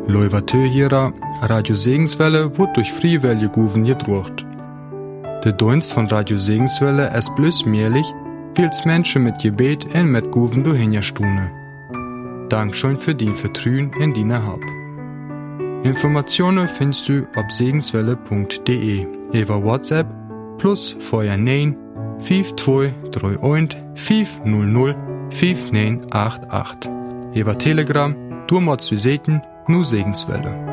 Leuvatö Radio Segenswelle wird durch Freiwillige Guven gedruckt. Der Dienst von Radio Segenswelle ist bloß möglich, weil es Menschen mit Gebet und mit Guven durchhinstune. Dankeschön für dein Vertrauen in deine Hab. Informationen findest du auf segenswelle.de über WhatsApp plus vorher 9 5231 500 5988. Über Telegram, du musst du sehen, nur Segenswelle.